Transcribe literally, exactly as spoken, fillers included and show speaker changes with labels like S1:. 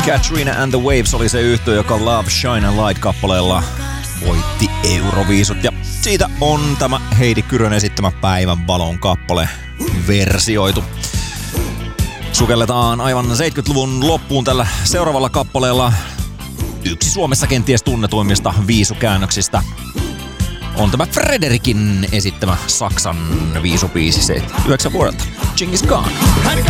S1: Katrina and the Waves oli se yhtye, joka Love, Shine and Light-kappaleella voitti Euroviisut. Ja siitä on tämä Heidi Kyrön esittämä Päivän valon kappale versioitu. Sukelletaan aivan seitsemänkymmentäluvun loppuun tällä seuraavalla kappaleella. Yksi Suomessa kenties tunnetuimmista viisukäännöksistä on tämä Frederikin esittämä Saksan viisubiisi yhdeksän vuodelta. Genghis Khan.